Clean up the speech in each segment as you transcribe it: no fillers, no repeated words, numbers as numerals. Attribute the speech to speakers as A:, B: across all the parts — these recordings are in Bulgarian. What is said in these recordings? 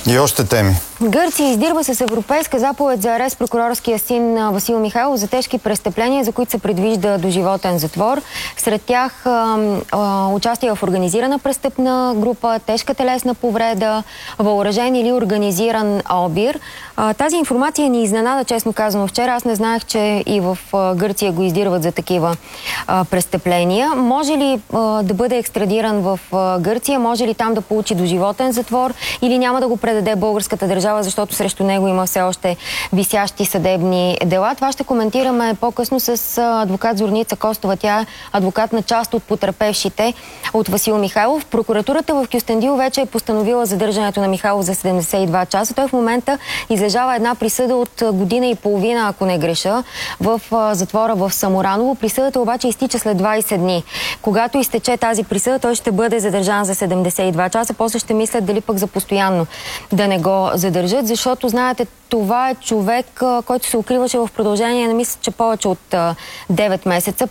A: И още теми.
B: Гърция издирва с европейска заповед за арест прокурорския син Васил Михайлов за тежки престъпления, за които се предвижда доживотен затвор. Сред тях участие в организирана престъпна група, тежка телесна повреда, въоръжен или организиран обир. Тази информация ни изненада, честно казано. Вчера аз не знаех, че и в Гърция го издирват за такива престъпления. Може ли да бъде екстрадиран в Гърция? Може ли там да получи доживотен затвор? Или няма да го предаде българската държава, защото срещу него има все още висящи съдебни дела? Това ще коментираме по-късно с адвокат Зорница Костова. Тя е адвокат на част от потърпевшите от Васил Михайлов. Прокуратурата в Кюстендил вече е постановила задържането на Михайлов за 72 часа. Той в момента излежава една присъда от година и половина, ако не греша, в затвора в Самураново. Присъдата обаче изтича след 20 дни. Когато изтече тази присъда, той ще бъде задържан за 72 часа. После ще мислят дали пък за постоянно да не го задържат, защото, знаете, това е човек, който се укриваше в продължение, мисля, че повече от 9 месеца,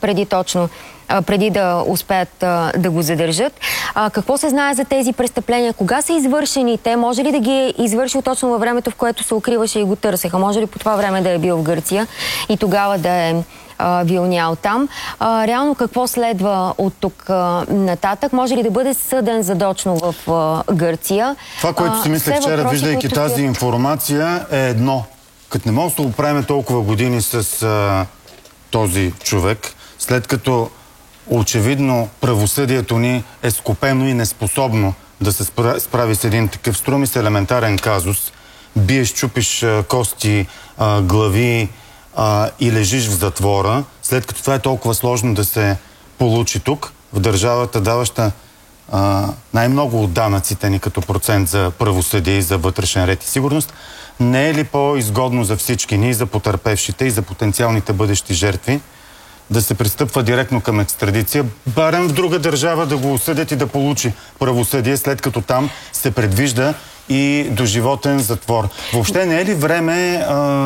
B: преди да успеят да го задържат. Какво се знае за тези престъпления? Кога са извършени те? Може ли да ги е извършил точно във времето, в което се укриваше и го търсеха? Може ли по това време да е бил в Гърция и тогава да е вилнял там? Реално какво следва от тук нататък? Може ли да бъде съден задочно в Гърция?
A: Това, което си мислех вчера, виждайки тази информация, е едно. Като не може да се оправим толкова години с този човек, след като очевидно правосъдието ни е скопено и неспособно да се справи с един такъв, струми с елементарен казус, биеш, чупиш кости, глави и лежиш в затвора, след като това е толкова сложно да се получи тук, в държавата, даваща най-много от данъците ни като процент за правосъдие и за вътрешен ред и сигурност, не е ли по-изгодно за всички ни, за потърпевшите и за потенциалните бъдещи жертви, да се пристъпва директно към екстрадиция, барем в друга държава да го осъдят и да получи правосъдие, след като там се предвижда и доживотен затвор. Въобще не е ли време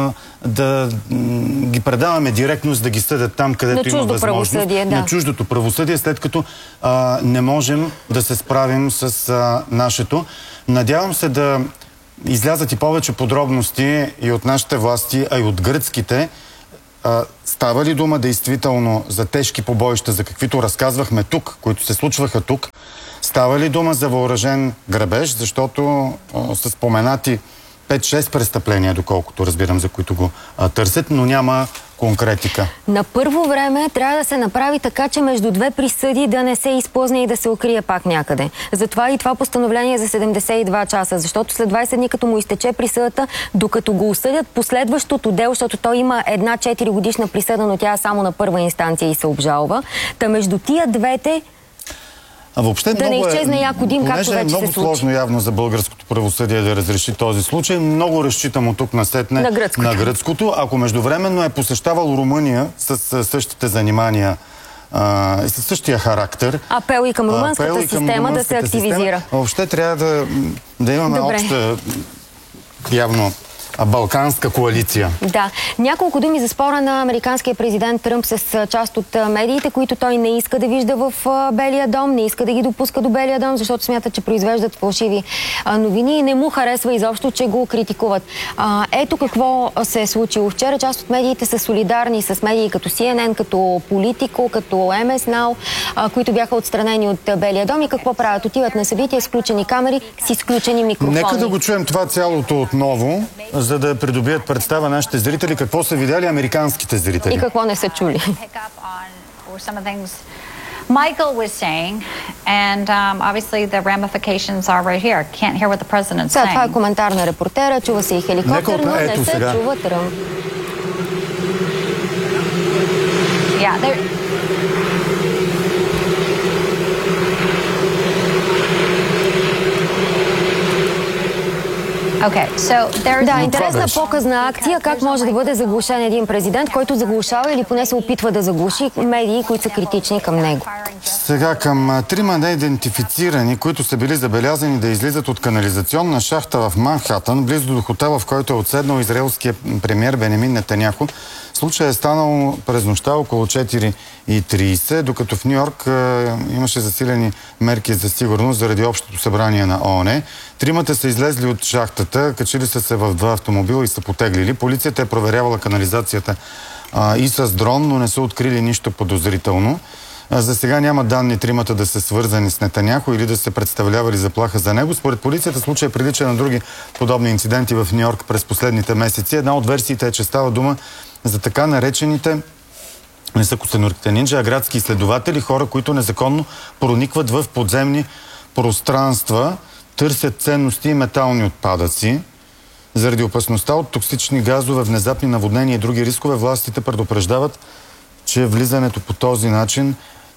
A: да ги предаваме директно, за да ги съдят там, където има възможност на чуждото правосъдие, след като не можем да се справим с нашето. Надявам се да излязат и повече подробности и от нашите власти, а и от гръцките. Става ли дума действително за тежки побоища, за каквито разказвахме тук, които се случваха тук? Става ли дума за въоръжен грабеж, защото са споменати 5-6 престъпления, доколкото разбирам, за които го търсят, но няма конкретика? На първо време трябва да се направи така, че между две присъди да не се изплъзне и да се укрие пак някъде. Затова и това постановление за 72 часа, защото след 20 дни, като му изтече присъдата, докато го осъдят, последващото дело, защото той има една 4-годишна присъда, но тя е само на първа инстанция и се обжалва. Та между тия двете въобще
B: да не изчезне яко дим, както вече се случи.
A: Много сложно явно за българското правосъдие да разреши този случай. Много разчитам от тук насетне на гръцкото. Ако междувременно е посещавал Румъния с същите занимания и със същия характер.
B: Апел и към румънската система да се активизира.
A: Въобще трябва да имаме обща, явно, балканска коалиция.
B: Да. Няколко думи за спора на американския президент Тръмп с част от медиите, които той не иска да вижда в Белия дом, не иска да ги допуска до Белия дом, защото смята, че произвеждат фалшиви новини и не му харесва изобщо, че го критикуват. Ето какво се е случило вчера. Част от медиите са солидарни с медии като CNN, като Politico, като MS Now, които бяха отстранени от Белия дом. И какво правят? Отиват на събития с включени камери, с изключени микрофони.
A: Нека да го чуем това цялото отново, за да придобият представа нашите зрители какво са видяли американските зрители.
B: И какво не са чули.
C: Michael was saying, and obviously the ramifications are right here. Can't hear what the president's saying.
B: Това е коментар на репортера, чува се и хеликоптер, но не се чува Тръмп. Да, интересна показна акция. Как може да бъде заглушен един президент, който заглушава или поне се опитва да заглуши медии, които са критични към него.
A: Сега към трима неидентифицирани, които са били забелязани да излизат от канализационна шахта в Манхатън, близо до хотела, в който е отседнал израелския премиер Бенемин Нетаняху. Случай е станал през нощта около 4:30, докато в Нью-Йорк имаше засилени мерки за сигурност заради общото събрание на ООН. Тримата са излезли от шахтата, качили са се в два автомобила и са потеглили. Полицията е проверявала канализацията и с дрон, но не са открили нищо подозрително. За сега няма данни тримата да са свързани с Нетаняху или да се представлявали заплаха за него. Според полицията случай прилича на други подобни инциденти в Нью-Йорк през последните месеци. Една от версиите е, че става дума за така наречените не са костенурките нинджа, а градски изследователи, хора, които незаконно проникват в подземни пространства, търсят ценности и метални отпадъци. Заради опасността от токсични газове, внезапни наводнения и други рискове, властите предупреждават, че влизането по този начин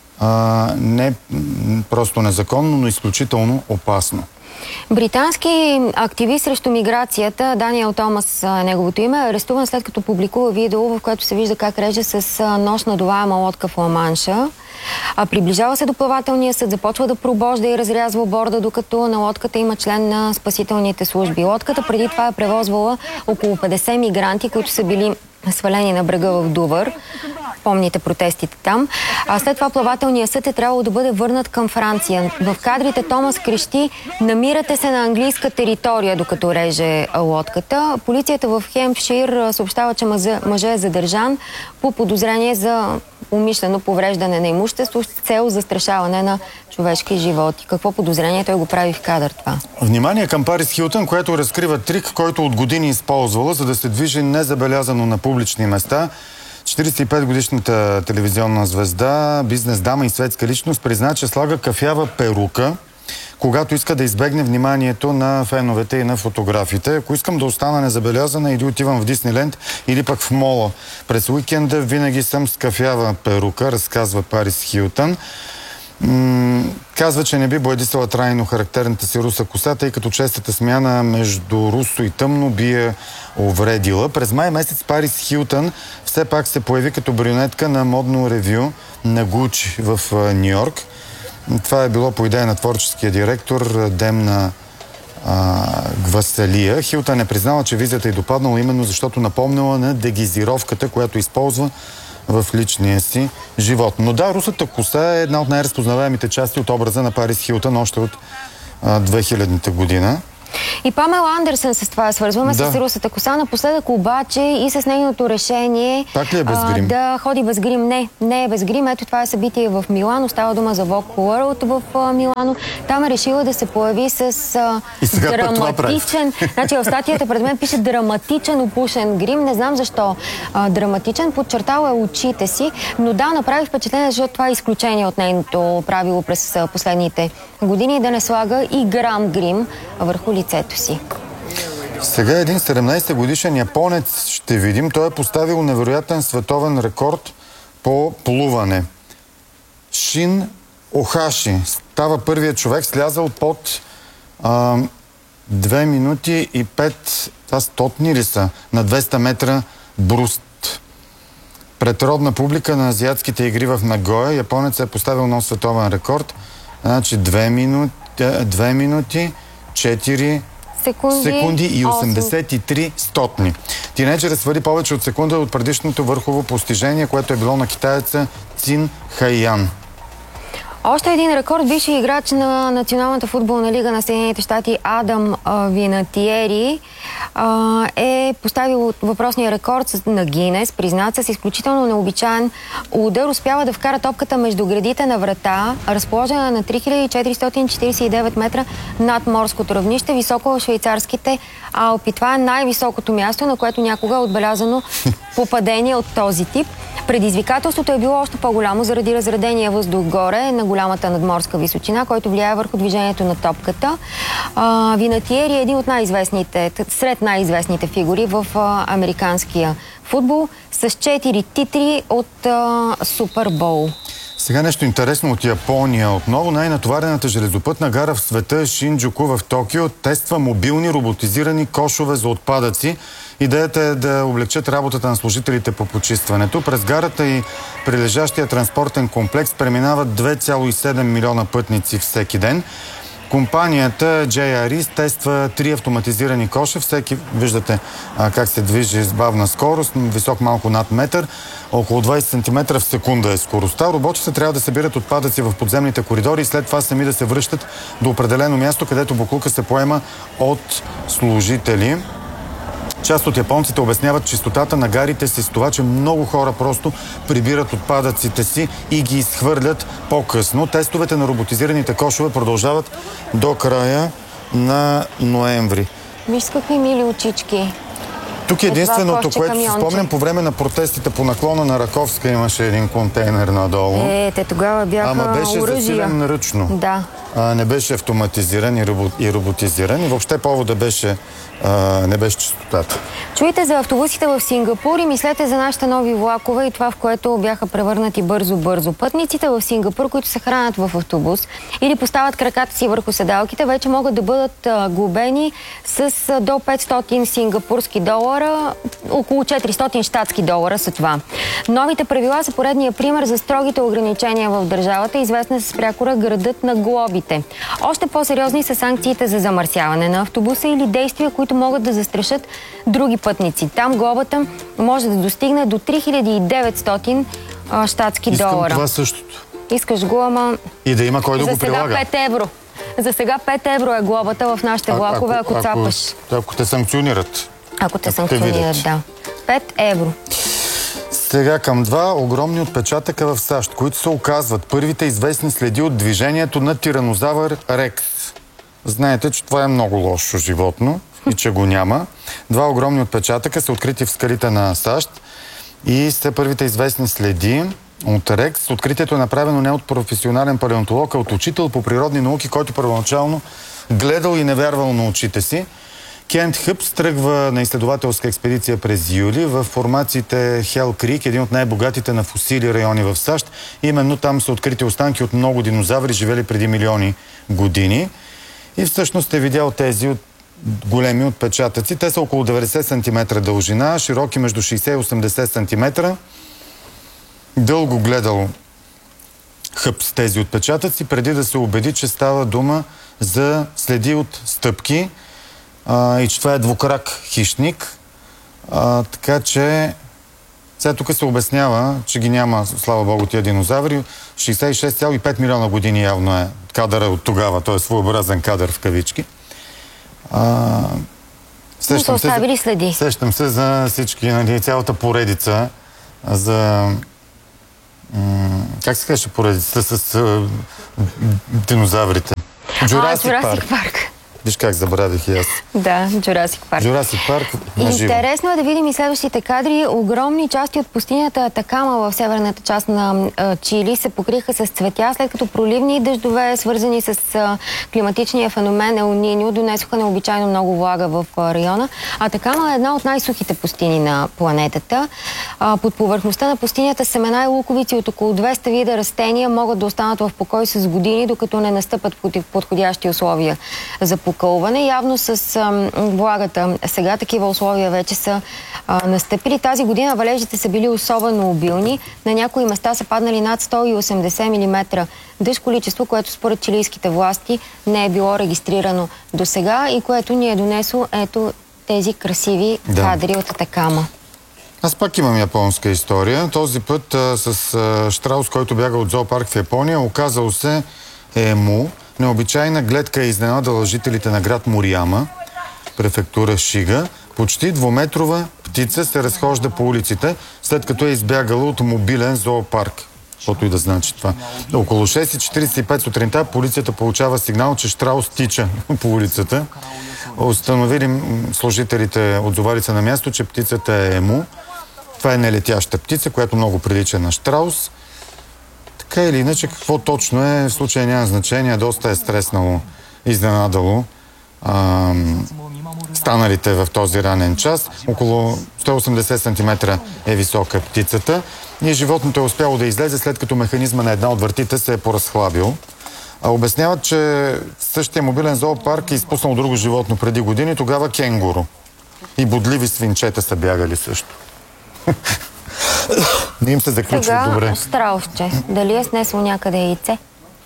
A: не просто незаконно, но изключително опасно.
B: Британски активист срещу миграцията, Даниел Томас, неговото име, е арестуван след като публикува видео, в което се вижда как реже с нож надуваема лодка в Ла-Манша. Приближава се до плавателния съд, започва да пробожда и разрязва борда, докато на лодката има член на спасителните служби. Лодката преди това е превозвала около 50 мигранти, които са били свалени на брега в Дувър. Помните протестите там. След това плавателният съд е трябвало да бъде върнат към Франция. В кадрите Томас крещи: "Намирате се на английска територия", докато реже лодката. Полицията в Хемпшир съобщава, че мъжът е задържан по подозрение за умишлено повреждане на имущество с цел застрашаване на човешки животи. Какво подозрение? Той го прави в кадър това.
A: Внимание към Парис Хилтън, която разкрива трик, който от години използвала, за да се движи незабелязано на публични места. 45-годишната телевизионна звезда, бизнес дама и светска личност призна, че слага кафява перука, когато иска да избегне вниманието на феновете и на фотографите. Ако искам да остана незабелязана, или отивам в Дисниленд, или пък в мола през уикенда, винаги съм с кафява перука, разказва Парис Хилтън. Казва, че не би боядисала трайно характерната си руса коса, тъй като честата смяна между русо и тъмно би я увредила. През май месец Парис Хилтън все пак се появи като брюнетка на модно ревю на Гучи в Нью-Йорк. Това е било по идея на творческия директор Демна Гвасалия. Хилтън е признала, че визията е допаднала именно защото напомнила на дегизировката, която използва в личния си живот. Но да, русата коса е една от най-разпознаваемите части от образа на Парис Хилтън още от 2000-та година.
B: И Памела Андерсън с това свързваме, с русата коса. Напоследък обаче и с нейното решение
A: пак ли е без грим?
B: Да ходи без грим. Не е без грим. Ето това е събитие в Милано. Става дума за Vogue World в Милано. Там е решила да се появи с драматичен... Значи в статията пред мен пише драматичен опушен грим. Не знам защо драматичен. Подчертала е очите си. Но да, направи впечатление, защото това е изключение от нейното правило през последните години, да не слага и грам грим върху лицето си.
A: Сега един 17-годишен японец ще видим. Той е поставил невероятен световен рекорд по плуване. Шин Охаши става първият човек, слязал под 2 минути и 5, това стотни ли са, на 200 метра бруст. Пред родна публика на азиатските игри в Нагоя японец е поставил нов световен рекорд. Значи 2 минути 4 секунди и 83 стотни. Тинейджерът свали повече от секунда от предишното върхово постижение, което е било на китаеца Цин Хайян.
B: Още един рекорд. Бивши играч на Националната футболна лига на Съединените щати Адам Винатиери е поставил въпросния рекорд на Гинес, признат с изключително необичаен удар. Успява да вкара топката между гредите на врата, разположена на 3449 метра над морското равнище, високо в швейцарските Алпи. Това е най-високото място, на което някога е отбелязано попадение от този тип. Предизвикателството е било още по-голямо заради разредения въздух горе на голямата надморска височина, който влияе върху движението на топката. Винатиери е един от сред най-известните фигури в американския футбол с 4 титри от Супер Боул.
A: Сега нещо интересно от Япония. Отново най-натоварената железопътна гара в света, Шинджуку в Токио, тества мобилни роботизирани кошове за отпадъци. Идеята е да облегчат работата на служителите по почистването. През гарата и прилежащия транспортен комплекс преминават 2,7 милиона пътници всеки ден. Компанията JRE тества 3 автоматизирани коша. Всеки, виждате как се движи с бавна скорост, висок малко над метър, около 20 см в секунда е скоростта. Роботите трябва да събират отпадъци в подземните коридори и след това сами да се връщат до определено място, където боклука се поема от служители. Част от японците обясняват чистотата на гарите си с това, че много хора просто прибират отпадъците си и ги изхвърлят по-късно. Тестовете на роботизираните кошове продължават до края на ноември.
B: Виж какви мили очички.
A: Тук единственото, което си спомням, по време на протестите по наклона на Раковска имаше един контейнер надолу.
B: Те тогава бяха
A: Ама беше засилен ръчно.
B: Да.
A: Не беше автоматизиран и роботизиран и въобще повода не беше чистотата.
B: Чуйте за автобусите в Сингапур и мислете за нашите нови влакове и това, в което бяха превърнати бързо. Пътниците в Сингапур, които се хранят в автобус или поставят краката си върху седалките, вече могат да бъдат глобени с до 500 сингапурски долара, около 400 щатски долара са това. Новите правила са поредния пример за строгите ограничения в държавата, известна с прякора градът на глобите. Още по-сериозни са санкциите за замърсяване на автобуса или действия, които могат да застрашат други пътници. Там глобата може да достигне до 3900 щатски долара.
A: Искам това същото.
B: Искаш го, ама...
A: И да има кой да го прилага.
B: За сега 5 евро. За сега 5 евро е глобата в нашите влакове, ако цапаш.
A: Ако те санкционират.
B: Ако те санкционират, да. 5 евро.
A: Сега към 2 огромни отпечатъка в САЩ, които се оказват първите известни следи от движението на тиранозавър Рекс. Знаете, че това е много лошо животно и че го няма. 2 огромни отпечатъка са открити в скалите на САЩ и сте първите известни следи от Рекс. Откритието е направено не от професионален палеонтолог, а от учител по природни науки, който първоначално гледал и не вярвал на очите си. Кент Хъпс тръгва на изследователска експедиция през юли в формациите Хел Крик, един от най-богатите на фусили райони в САЩ. Именно там са открити останки от много динозаври, живели преди милиони години. И всъщност е видял тези от големи отпечатъци. Те са около 90 см дължина, широки между 60 и 80 см. Дълго гледал Хъпс тези отпечатъци, преди да се убеди, че става дума за следи от стъпки и че това е двукрак хищник. Така че сега тук се обяснява, че ги няма, слава богу, тия динозаври. 66,5 милиона години явно е кадъра от тогава. Той е своеобразен кадър в кавички. Сещам се за всички, нали, цялата поредица за... как се казваше поредицата с динозаврите? Джурасик парк. Виж как забравих и аз.
B: Да, Джурасик парк.
A: Джурасик парк на живо.
B: Интересно е да видим и следващите кадри. Огромни части от пустинята Атакама в северната част на Чили се покриха с цветя, след като проливни дъждове, свързани с климатичния феномен Ел Ниньо, донесоха необичайно много влага в района. Атакама е една от най-сухите пустини на планетата. Под повърхността на пустинята семена и луковици от около 200 вида растения могат да останат в покой с години, докато не настъпат подходящи условия за покълване. Явно с влагата сега такива условия вече са настъпили. Тази година валежите са били особено обилни. На някои места са паднали над 180 мм дъжд, количество, което според чилийските власти не е било регистрирано до сега и което ни е донесло ето тези красиви кадри от Атакама.
A: Аз пак имам японска история. Този път с щраус, който бяга от зоопарк в Япония, оказал се ему. Необичайна гледка е изненадала жителите на град Морияма, префектура Шига. Почти 2-метрова птица се разхожда по улиците, след като е избягала от мобилен зоопарк. Каквото и да значи това. Около 6:45 сутринта полицията получава сигнал, че щраус тича по улицата. Установили служителите, отзовали се на място, че птицата е ему. Това е нелетяща птица, която много прилича на щраус. Така или иначе, какво точно е, в случая няма значение, доста е стреснало, изненадало останалите в този ранен час. Около 180 см е висока птицата и животното е успяло да излезе, след като механизма на една от вратите се е поразхлабил. Обясняват, че същия мобилен зоопарк е изпуснал друго животно преди години, тогава кенгуру. И бодливи свинчета са бягали също. Не им се заключва добре.
B: Сега страусче. Дали е снесло някъде яйце?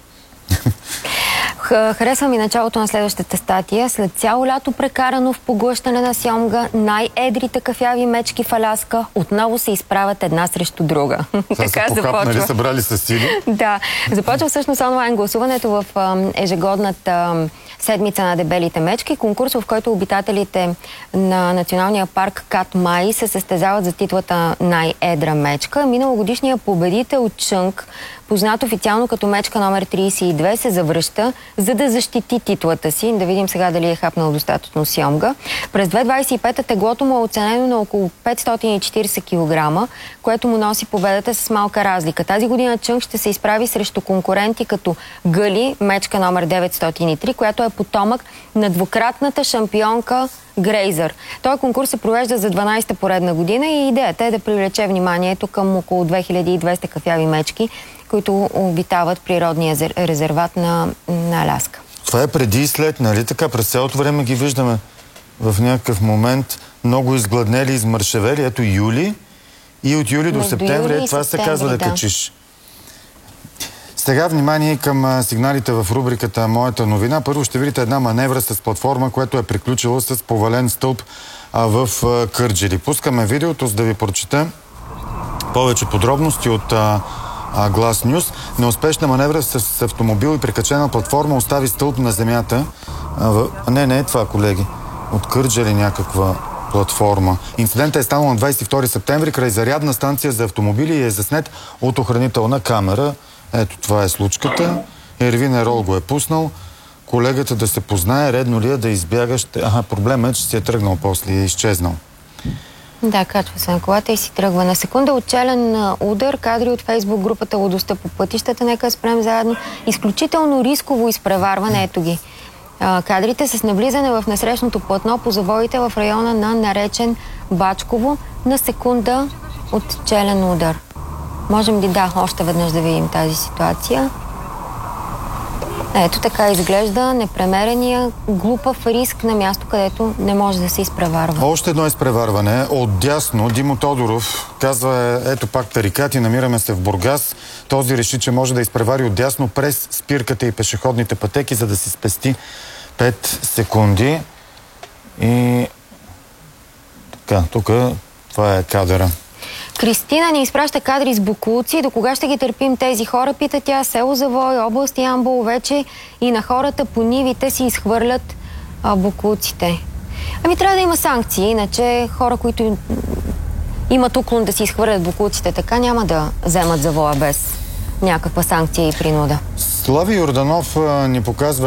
B: Харесва ми началото на следващата статия. След цяло лято прекарано в поглъщане на сьомга, най-едрите кафяви мечки в Аляска отново се изправят една срещу друга.
A: Така започва. Събрали са сили?
B: Да. Започва всъщност онлайн гласуването в ежегодната седмица на дебелите мечки. Конкурс, в който обитателите на националния парк Катмай се състезават за титлата най-едра мечка. Миналогодишният победител Чънг, познат официално като мечка номер 32, се завръща, за да защити титлата си. Да видим сега дали е хапнал достатъчно сьомга. През 2025 теглото му е оценено на около 540 кг, което му носи победата с малка разлика. Тази година Чънг ще се изправи срещу конкуренти като Гъли, мечка номер 903, която е потомък на двукратната шампионка Грейзър. Този конкурс се провежда за 12-та поредна година и идеята е да привлече вниманието към около 2200 кафяви мечки, които обитават природния резерват на Аляска.
A: Това е преди и след, нали така? През цялото време ги виждаме в някакъв момент много изгладнели, измършевели. Ето юли и от юли до септември това се казва да качиш. Сега внимание към сигналите в рубриката Моята новина. Първо ще видите една маневра с платформа, която е приключила с повален стълб в Кърджали. Пускаме видеото, за да ви прочета повече подробности от Глас Нюс. Неуспешна маневра с автомобил и прикачена платформа остави стълб на земята. Не е това, колеги. От Кърджали някаква платформа. Инцидентът е станал на 22 септември край зарядна станция за автомобили и е заснет от охранителна камера. Ето това е случката. Ервин Ерол го е пуснал. Колегата да се познае, редно ли е да избяга. Проблемът е, че си е тръгнал после и е изчезнал.
B: Да, качва се на колата и си тръгва. На секунда от челен удар, кадри от Фейсбук групата Лудостта по пътищата. Нека спрем заедно. Изключително рисково изпреварване. Ето ги. Кадрите с навлизане в насрещното платно по завоите в района на наречен Бачково на секунда от челен удар. Можем ли още веднъж да видим тази ситуация? Ето така изглежда непремерения глупав риск на място, където не може да се изпреварва.
A: Още едно изпреварване. Отдясно Димо Тодоров казва, ето пак тарикати, намираме се в Бургас. Този реши, че може да изпревари отдясно през спирката и пешеходните пътеки, за да си спести 5 секунди. И така, тук това е кадъра.
B: Кристина ни изпраща кадри с боклуци. До кога ще ги търпим тези хора, пита тя. Село Завой, област Ямбол, вече и на хората по нивите си изхвърлят боклуците. Трябва да има санкции, иначе хора, които имат уклон да си изхвърлят боклуците, така няма да вземат завоя без някаква санкция и принуда.
A: Слави Йорданов ни показва